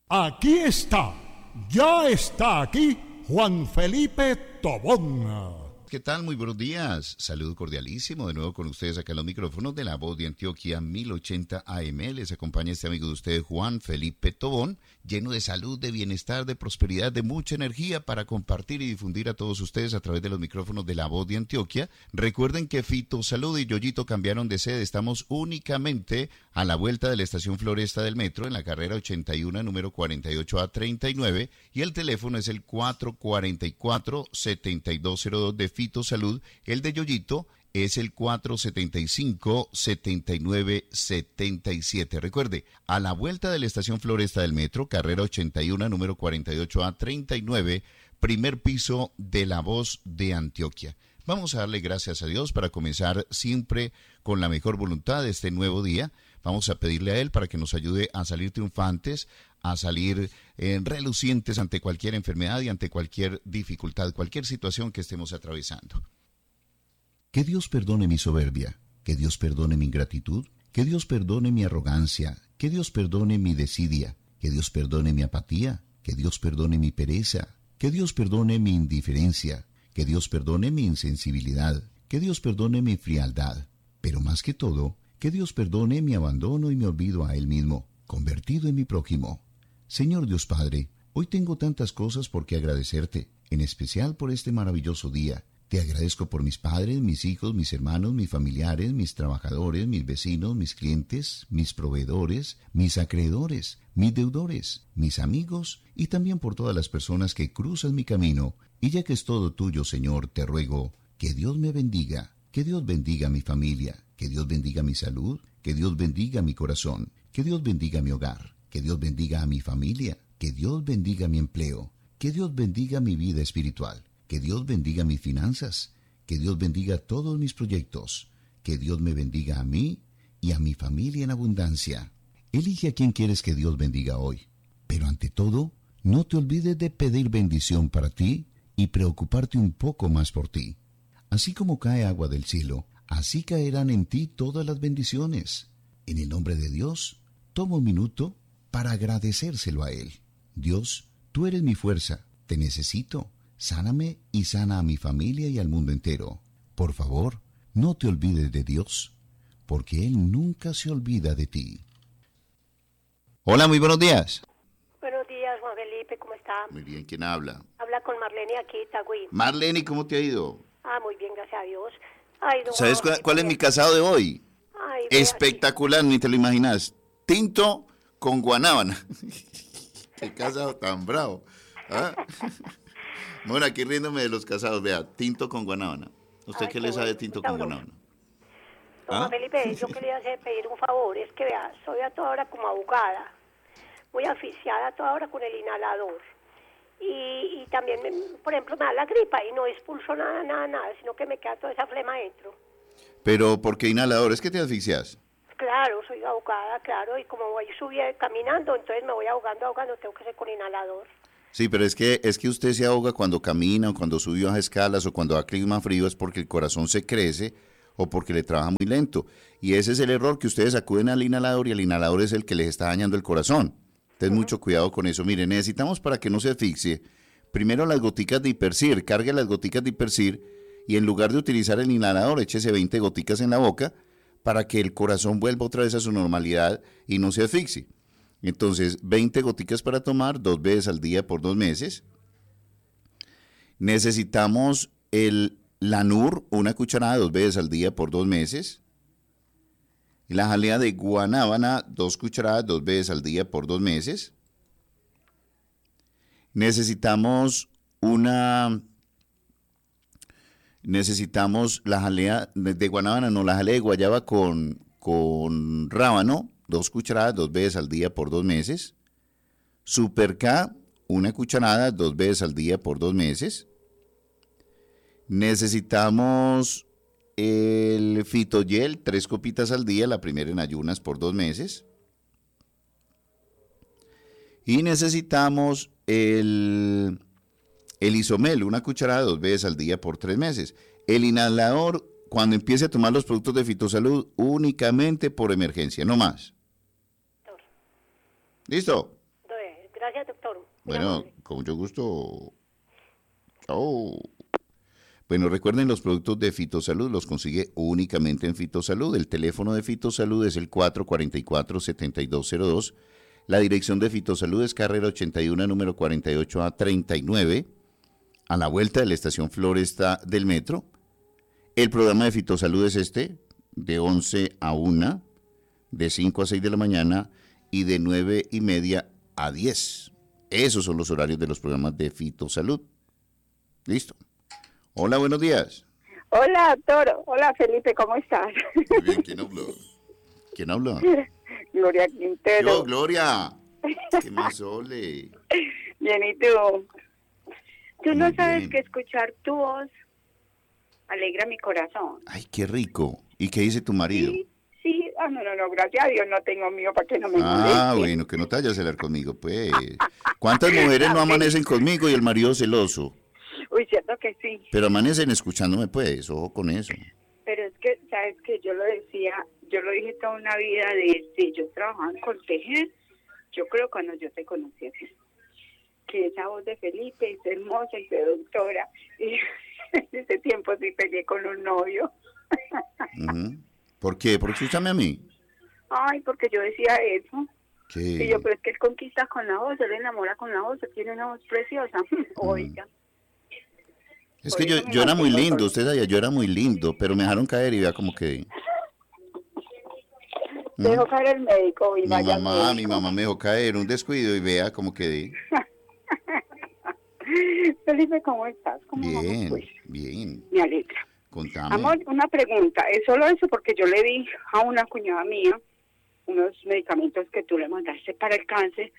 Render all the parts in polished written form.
Aquí está, ya está aquí Juan Felipe Tobón. ¿Qué tal? Muy buenos días. Saludo cordialísimo de nuevo con ustedes acá en los micrófonos de La Voz de Antioquia 1080 AM. Les acompaña este amigo de ustedes, Juan Felipe Tobón, lleno de salud, de bienestar, de prosperidad, de mucha energía para compartir y difundir a todos ustedes a través de los micrófonos de La Voz de Antioquia. Recuerden que Fito Salud y Yoyito cambiaron de sede. Estamos únicamente a la vuelta de la estación Floresta del Metro, en la carrera 81, número 48A39, y el teléfono es el 444-7202 de Fito Salud. El de Yoyito es el 475-7977. Recuerde, a la vuelta de la estación Floresta del Metro, carrera 81, número 48A39, primer piso de La Voz de Antioquia. Vamos a darle gracias a Dios para comenzar siempre con la mejor voluntad de este nuevo día. Vamos a pedirle a Él para que nos ayude a salir triunfantes, a salir relucientes ante cualquier enfermedad y ante cualquier dificultad, cualquier situación que estemos atravesando. Que Dios perdone mi soberbia, que Dios perdone mi ingratitud, que Dios perdone mi arrogancia, que Dios perdone mi desidia, que Dios perdone mi apatía, que Dios perdone mi pereza, que Dios perdone mi indiferencia, que Dios perdone mi insensibilidad, que Dios perdone mi frialdad, pero más que todo, que Dios perdone mi abandono y mi olvido a Él mismo, convertido en mi prójimo. Señor Dios Padre, hoy tengo tantas cosas por qué agradecerte, en especial por este maravilloso día. Te agradezco por mis padres, mis hijos, mis hermanos, mis familiares, mis trabajadores, mis vecinos, mis clientes, mis proveedores, mis acreedores, mis deudores, mis amigos y también por todas las personas que cruzan mi camino. Y ya que es todo tuyo, Señor, te ruego que Dios me bendiga, que Dios bendiga a mi familia, que Dios bendiga mi salud, que Dios bendiga mi corazón, que Dios bendiga mi hogar, que Dios bendiga a mi familia, que Dios bendiga mi empleo, que Dios bendiga mi vida espiritual, que Dios bendiga mis finanzas, que Dios bendiga todos mis proyectos, que Dios me bendiga a mí y a mi familia en abundancia. Elige a quien quieres que Dios bendiga hoy, pero ante todo, no te olvides de pedir bendición para ti y preocuparte un poco más por ti. Así como cae agua del cielo, así caerán en ti todas las bendiciones. En el nombre de Dios, toma un minuto para agradecérselo a Él. Dios, tú eres mi fuerza, te necesito. Sáname y sana a mi familia y al mundo entero. Por favor, no te olvides de Dios, porque Él nunca se olvida de ti. Hola, muy buenos días. Buenos días, Juan Felipe, ¿cómo está? Muy bien, ¿quién habla? Habla con Marlene aquí, Itagüí. Marlene, ¿cómo te ha ido? Muy bien, gracias a Dios. Ay, ¿Sabes cuál es mi casado de hoy? Espectacular, ni te lo imaginas. Tinto con guanábana. Qué casado tan bravo. ¿Ah? Bueno, aquí riéndome de los casados, vea, tinto con guanábana. ¿Usted qué le sabe de tinto con guanábana? Juan Felipe, yo quería pedir un favor, es que vea, soy a toda hora como ahogada, muy asfixiada a toda hora con el inhalador. Y también, por ejemplo, me da la gripa y no expulso nada, sino que me queda toda esa flema adentro. ¿Pero por qué inhalador? ¿Es que te asfixias? Claro, soy ahogada, claro, y como voy caminando, entonces me voy ahogando, tengo que ser con inhalador. Sí, pero es que usted se ahoga cuando camina o cuando sube bajas escalas o cuando da clima frío, es porque el corazón se crece o porque le trabaja muy lento. Y ese es el error, que ustedes acuden al inhalador y el inhalador es el que les está dañando el corazón. Entonces, mucho cuidado con eso. Mire, necesitamos, para que no se asfixie, primero las goticas de Hipercir. Cargue las goticas de Hipercir y en lugar de utilizar el inhalador, échese 20 goticas en la boca para que el corazón vuelva otra vez a su normalidad y no se asfixie. Entonces, 20 goticas para tomar 2 veces al día por 2 meses. Necesitamos el Lanur, 1 cucharada 2 veces al día por 2 meses. La jalea de guanábana, 2 cucharadas 2 veces al día por 2 meses. Necesitamos la jalea de guanábana, no, la jalea de guayaba con rábano, 2 cucharadas 2 veces al día por 2 meses. Super K, 1 cucharada 2 veces al día por 2 meses. Necesitamos el Fitogel, 3 copitas al día, la primera en ayunas por 2 meses. Y necesitamos el Isomel, 1 cucharada 2 veces al día por 3 meses. El inhalador, cuando empiece a tomar los productos de Fitosalud, únicamente por emergencia, no más. ¿Listo? Gracias, doctor. Bueno, con mucho gusto. Chao. Bueno, recuerden, los productos de Fitosalud los consigue únicamente en Fitosalud. El teléfono de Fitosalud es el 444-7202. La dirección de Fitosalud es carrera 81, número 48A39, a la vuelta de la estación Floresta del metro. El programa de Fitosalud es de 11 a 1, de 5 a 6 de la mañana y de 9:30 a 10. Esos son los horarios de los programas de Fitosalud. Listo. Hola, buenos días. Hola, doctor. Hola, Felipe, ¿cómo estás? Muy bien, ¿quién habla? ¿Quién habla? Gloria Quintero. Yo, Gloria. ¿Qué más, Ole? Bien, ¿y tú? Tú no Muy sabes bien. que escuchar tu voz alegra mi corazón. Ay, qué rico. ¿Y qué dice tu marido? Sí. No, gracias a Dios no tengo mío para que no me Ah, moleste. bueno, que no te vayas a celar conmigo, pues. ¿Cuántas mujeres no amanecen conmigo y el marido celoso? Uy, cierto que sí. Pero amanecen escuchándome, pues, ojo con eso. Pero es que, ¿sabes que yo lo dije toda una vida desde yo trabajaba en Coltejer, yo creo cuando yo te conocí a ti, que esa voz de Felipe es hermosa y seductora. Y en ese tiempo sí peleé con un novio. Ujú. ¿Por qué? Porque escúchame a mí. Ay, porque yo decía eso. Y ¿Qué? yo, pero es que él conquista con la voz, él enamora con la voz, él tiene una voz preciosa. Oiga. Es Por que eso me yo era muy mantengo lindo, con- usted sabía, yo era muy lindo, pero me dejaron caer y vea como que... Dejo caer el médico y Mi vaya al mamá médico. me dejó caer, un descuido y vea como quedé. Felipe, ¿cómo estás? ¿Cómo vamos, Bien, pues? bien. Me alegra. Contame. Amor, una pregunta. Es solo eso porque yo le di a una cuñada mía unos medicamentos que tú le mandaste para el cáncer.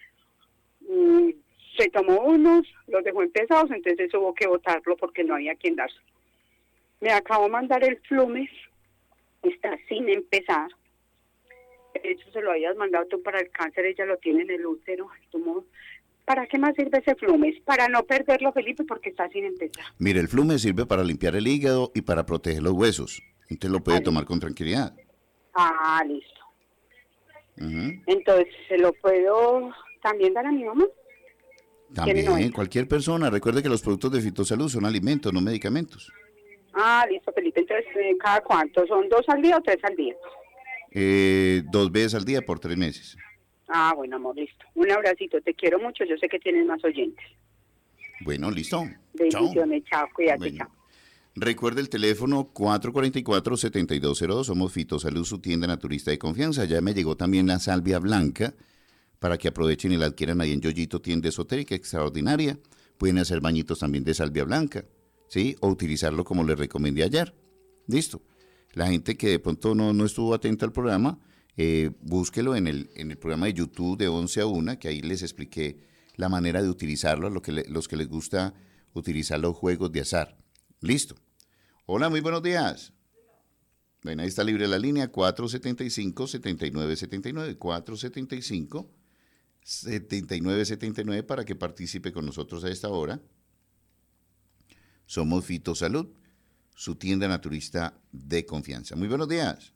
Se tomó unos, los dejó empezados, entonces hubo que botarlo porque no había quien dárselo. Me acabo de mandar el Flumes, está sin empezar. De hecho, se lo habías mandado tú para el cáncer, ella lo tiene en el útero. ¿Para qué más sirve ese Flumes? Para no perderlo, Felipe, porque está sin empezar. Mire, el flume sirve para limpiar el hígado y para proteger los huesos. Usted lo puede Vale. tomar con tranquilidad. Ah, listo. Ujú. Entonces, ¿se lo puedo también dar a mi mamá? También, no es? cualquier persona. Recuerde que los productos de Fitosalud son alimentos, no medicamentos. Ah, listo, Felipe. Entonces, ¿cada cuánto? ¿Son 2 al día o 3 al día? 2 veces al día por 3 meses. Ah, bueno, amor, listo. Un abracito, te quiero mucho. Yo sé que tienes más oyentes. Bueno, listo. Chao. Bendiciones, chao, cuídate, Bueno. chao. Recuerde el teléfono 444-7202. Somos Fitosalud, su tienda naturista de confianza. Ya me llegó también la salvia blanca para que aprovechen y la adquieran ahí en Yoyito, tienda esotérica extraordinaria. Pueden hacer bañitos también de salvia blanca, ¿sí? O utilizarlo como les recomendé ayer. Listo. La gente que de pronto no estuvo atenta al programa, búsquelo en el programa de YouTube de 11 a 1, que ahí les expliqué la manera de utilizarlo, los que les gusta utilizar los juegos de azar. Listo. Hola, muy buenos días. Bueno, ahí está libre la línea 475-7979, 475-7979 para que participe con nosotros a esta hora. Somos Fitosalud, su tienda naturista de confianza. Muy buenos días.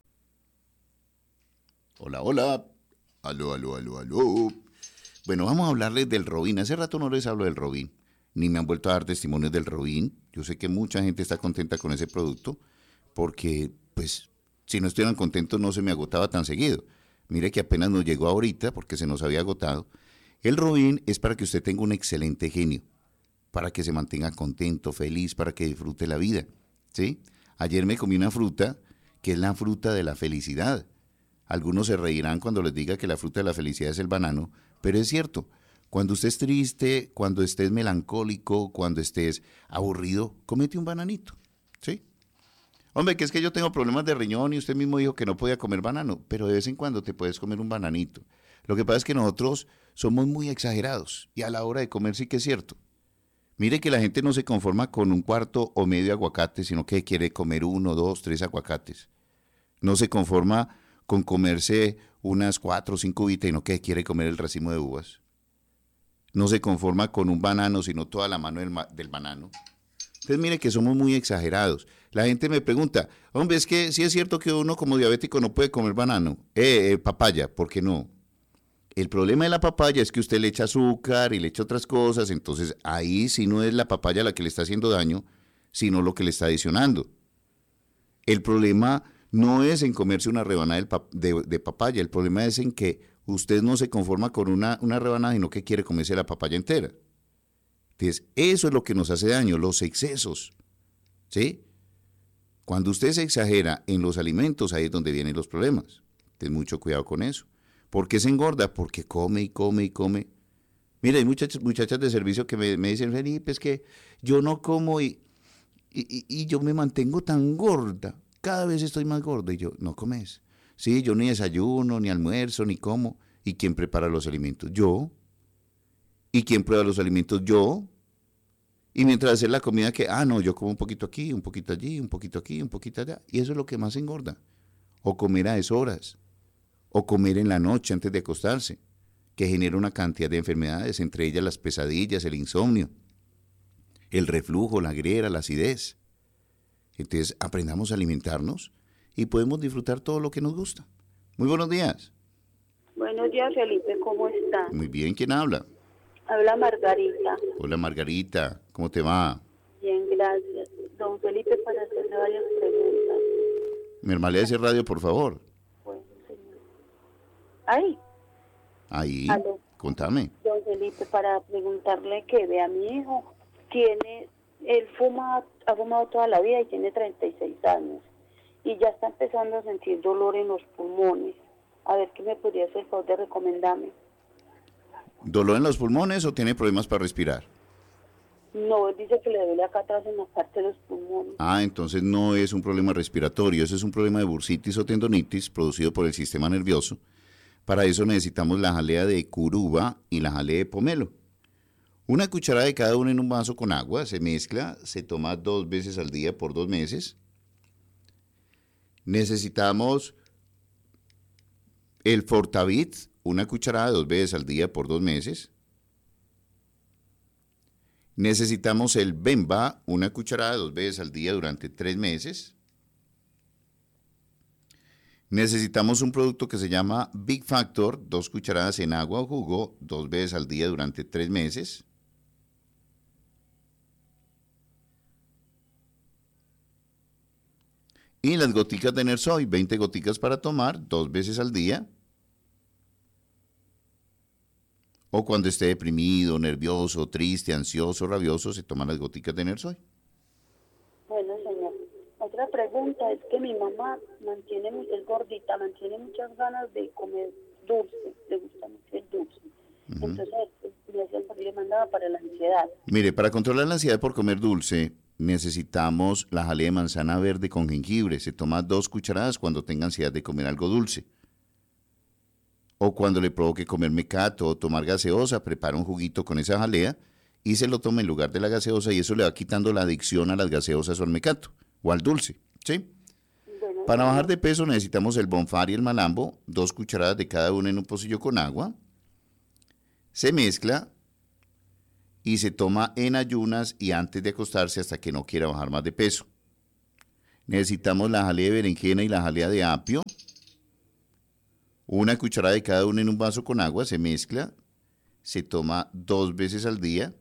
Hola, hola. Aló, aló, aló, aló. Bueno, vamos a hablarles del Robin. Hace rato no les hablo del Robin, ni me han vuelto a dar testimonios del Robin. Yo sé que mucha gente está contenta con ese producto, porque, pues, si no estuvieran contentos no se me agotaba tan seguido. Mire que apenas nos llegó ahorita, porque se nos había agotado. El Robin es para que usted tenga un excelente genio, para que se mantenga contento, feliz, para que disfrute la vida, ¿sí? Ayer me comí una fruta que es la fruta de la felicidad. Algunos se reirán cuando les diga que la fruta de la felicidad es el banano, pero es cierto. Cuando estés triste, cuando estés melancólico, cuando estés aburrido, cómete un bananito, ¿sí? Hombre, que es que yo tengo problemas de riñón y usted mismo dijo que no podía comer banano, pero de vez en cuando te puedes comer un bananito. Lo que pasa es que nosotros somos muy exagerados y a la hora de comer sí que es cierto. Mire que la gente no se conforma con un cuarto o medio aguacate, sino que quiere comer 1, 2, 3 aguacates. No se conforma con comerse unas 4 o 5 uvitas, sino que quiere comer el racimo de uvas. No se conforma con un banano, sino toda la mano del banano. Entonces mire que somos muy exagerados. La gente me pregunta, hombre, es que sí es cierto que uno como diabético no puede comer banano, papaya, ¿por qué no? El problema de la papaya es que usted le echa azúcar y le echa otras cosas, entonces ahí sí no es la papaya la que le está haciendo daño, sino lo que le está adicionando. El problema no es en comerse una rebanada de papaya, el problema es en que usted no se conforma con una rebanada, sino que quiere comerse la papaya entera. Entonces, eso es lo que nos hace daño, los excesos, ¿sí? Cuando usted se exagera en los alimentos, ahí es donde vienen los problemas. Ten mucho cuidado con eso. ¿Por qué se engorda? Porque come y come y come. Mira, hay muchachas de servicio que me dicen, Felipe, es que yo no como y yo me mantengo tan gorda. Cada vez estoy más gorda. Y yo, no comes. Sí, yo ni desayuno, ni almuerzo, ni como. ¿Y quién prepara los alimentos? Yo. ¿Y quién prueba los alimentos? Yo. Y mientras hacer la comida que, no, yo como un poquito aquí, un poquito allí, un poquito aquí, un poquito allá. Y eso es lo que más engorda. O comer a deshoras. O comer en la noche antes de acostarse, que genera una cantidad de enfermedades, entre ellas las pesadillas, el insomnio, el reflujo, la griera, la acidez. Entonces, aprendamos a alimentarnos y podemos disfrutar todo lo que nos gusta. Muy buenos días. Buenos días, Felipe, ¿cómo está? Muy bien, ¿quién habla? Habla Margarita. Hola, Margarita, ¿cómo te va? Bien, gracias. Don Felipe, para hacerle varias preguntas. Me hermale ese radio, por favor. Bueno, señor. Ahí. Ahí, ¿Aló? contame. Don Felipe, para preguntarle que vea a mi hijo, él ha fumado toda la vida y tiene 36 años. Y ya está empezando a sentir dolor en los pulmones. A ver, ¿qué me podría hacer el favor de recomendarme? ¿Dolor en los pulmones o tiene problemas para respirar? No, él dice que le duele acá atrás en la parte de los pulmones. Entonces no es un problema respiratorio, ese es un problema de bursitis o tendonitis producido por el sistema nervioso. Para eso necesitamos la jalea de curuba y la jalea de pomelo. Una cucharada de cada una en un vaso con agua, se mezcla, se toma 2 veces al día por 2 meses. Necesitamos el Fortavit, una cucharada 2 veces al día por 2 meses. Necesitamos el Bemba, una cucharada 2 veces al día durante 3 meses. Necesitamos un producto que se llama Big Factor, 2 cucharadas en agua o jugo, 2 veces al día durante 3 meses. Y las goticas de Nersoy, 20 goticas para tomar 2 veces al día. O cuando esté deprimido, nervioso, triste, ansioso, rabioso, se toman las goticas de Nersoy. Bueno, señor. Otra pregunta es que mi mamá es gordita, mantiene muchas ganas de comer dulce, le gusta mucho el dulce. Entonces, le mandaba para la ansiedad. Mire, para controlar la ansiedad por comer dulce, necesitamos la jalea de manzana verde con jengibre. Se toma 2 cucharadas cuando tenga ansiedad de comer algo dulce. O cuando le provoque comer mecato o tomar gaseosa, prepara un juguito con esa jalea y se lo toma en lugar de la gaseosa y eso le va quitando la adicción a las gaseosas o al mecato o al dulce, ¿sí? Bueno, Para bajar de peso necesitamos el Bonfar y el Malambo, 2 cucharadas de cada uno en un pocillo con agua. Se mezcla y se toma en ayunas y antes de acostarse hasta que no quiera bajar más de peso. Necesitamos la jalea de berenjena y la jalea de apio. 1 cucharada de cada uno en un vaso con agua, se mezcla, se toma 2 veces al día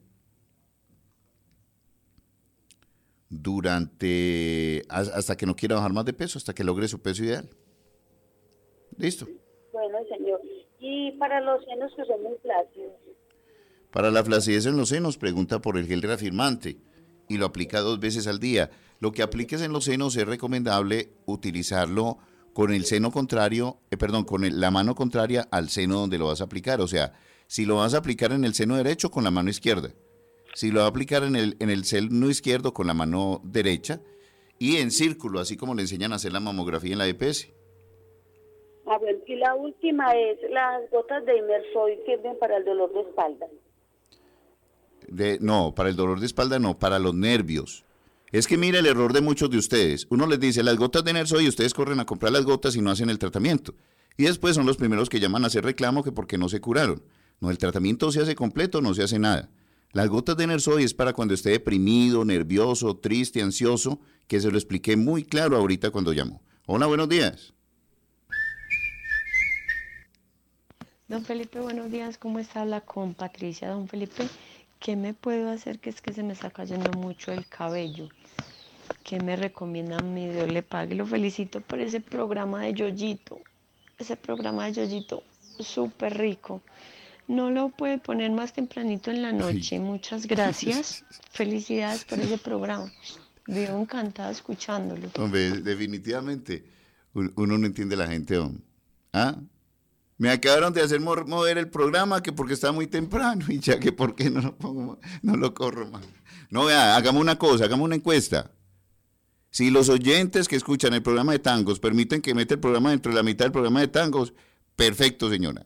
hasta que no quiera bajar más de peso, hasta que logre su peso ideal. ¿Listo? Bueno, señor. Y para los senos que son muy flácidos. Para la flacidez en los senos, pregunta por el gel reafirmante y lo aplica 2 veces al día. Lo que apliques en los senos es recomendable utilizarlo con el seno contrario, la mano contraria al seno donde lo vas a aplicar. O sea, si lo vas a aplicar en el seno derecho, con la mano izquierda. Si lo vas a aplicar en el seno izquierdo, con la mano derecha. Y en círculo, así como le enseñan a hacer la mamografía en la EPS. A ver, y la última es, las gotas de Imersoy sirven para el dolor de espalda. No, para el dolor de espalda no, para los nervios. Es que mira el error de muchos de ustedes. Uno les dice las gotas de Nersoy y ustedes corren a comprar las gotas y no hacen el tratamiento. Y después son los primeros que llaman a hacer reclamo que porque no se curaron. No, el tratamiento se hace completo, no se hace nada. Las gotas de Nersoy es para cuando esté deprimido, nervioso, triste, ansioso, que se lo expliqué muy claro ahorita cuando llamó. Hola, buenos días. Don Felipe, buenos días, ¿cómo está? Habla con Patricia. Don Felipe, ¿qué me puedo hacer? Que es que se me está cayendo mucho el cabello. ¿Qué me recomienda mi Dios le pague? Lo felicito por ese programa de Yoyito. Ese programa de Yoyito, súper rico. No lo puede poner más tempranito en la noche. Muchas gracias. Felicidades por ese programa. Vivo encantada escuchándolo. Hombre, definitivamente, uno no entiende a la gente, hombre. ¿Ah? Me acabaron de hacer mover el programa que porque está muy temprano y ya que por qué no lo pongo, no lo corro más. No, vea, hagamos una cosa, hagamos una encuesta. Si los oyentes que escuchan el programa de tangos permiten que meta el programa dentro de la mitad del programa de tangos, perfecto, señora.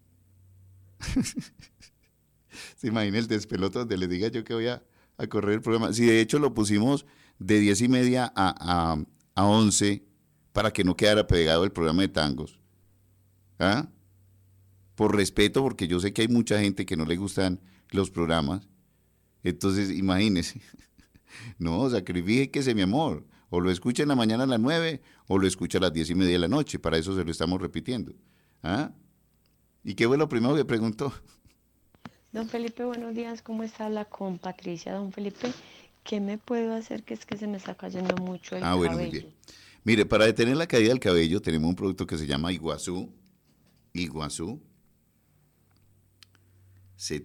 ¿Se imagina el despelote donde le diga yo que voy a correr el programa? Si de hecho lo pusimos de 10:30 a 11 para que no quedara pegado el programa de tangos. ¿Ah? Por respeto, porque yo sé que hay mucha gente que no le gustan los programas. Entonces, imagínese. No, sacrifíquese, mi amor. O lo escucha en la mañana a las 9 o lo escucha a las 10:30 de la noche. Para eso se lo estamos repitiendo. ¿Ah? ¿Y qué fue lo primero que preguntó? Don Felipe, buenos días, ¿cómo está? Habla con Patricia. Don Felipe, ¿qué me puedo hacer? Que es que se me está cayendo mucho el cabello. Bueno, muy bien. Mire, para detener la caída del cabello tenemos un producto que se llama Iguazú. Iguazú. Se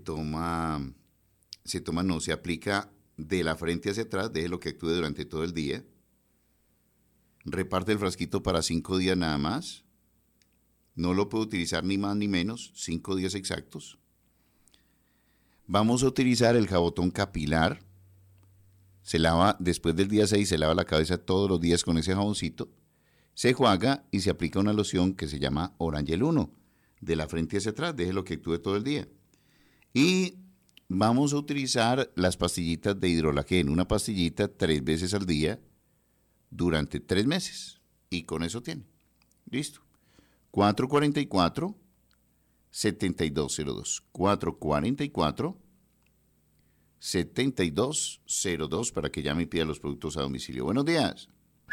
aplica de la frente hacia atrás, déjelo que actúe durante todo el día. Reparte el frasquito para 5 días nada más. No lo puedo utilizar ni más ni menos, 5 días exactos. Vamos a utilizar el jabotón capilar. Se lava, después del día 6, se lava la cabeza todos los días con ese jaboncito. Se enjuaga y se aplica una loción que se llama Orangel 1. De la frente hacia atrás, déjelo que actúe todo el día. Y vamos a utilizar las pastillitas de hidrolagén. Una pastillita 3 veces al día durante 3 meses. Y con eso tiene. Listo. 444-7202. 444-7202 para que llame y pida los productos a domicilio. Buenos días.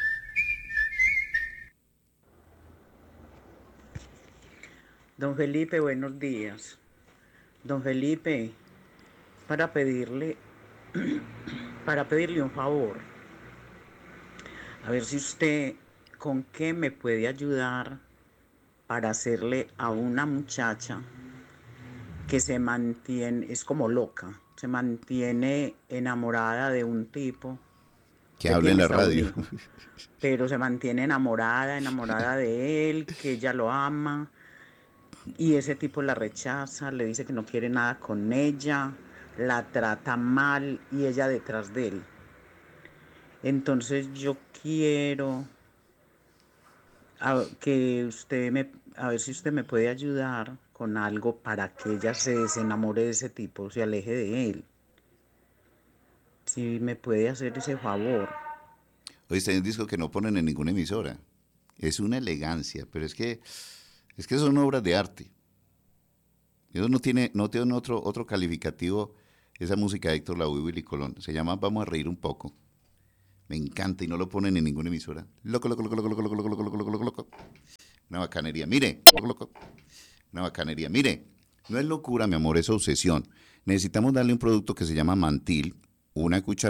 Don Felipe, buenos días. Don Felipe, para pedirle un favor. A ver si usted con qué me puede ayudar para hacerle a una muchacha que se mantiene, es como loca, se mantiene enamorada de un tipo. Que hable en la radio. Pero se mantiene enamorada de él, que ella lo ama. Y ese tipo la rechaza, le dice que no quiere nada con ella, la trata mal y ella detrás de él. Entonces yo quiero a ver si usted me puede ayudar con algo para que ella se desenamore de ese tipo, se aleje de él. Si me puede hacer ese favor. Hoy está en un disco que no ponen en ninguna emisora. Es una elegancia, pero es que son obras de arte. Eso no tiene otro calificativo, esa música de Héctor Lavoe y Willy Colón. Se llama Vamos a reír un poco. Me encanta y no lo ponen en ninguna emisora. Loco. Una bacanería. Mire, loco. Una bacanería. Mire, no es locura, mi amor, es obsesión. Necesitamos darle un producto que se llama Mantil, una cucharada